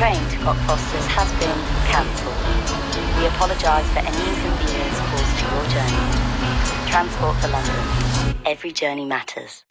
train to Cockfosters has been cancelled. We apologise for any inconvenience caused to your journey. Transport for London. Every journey matters.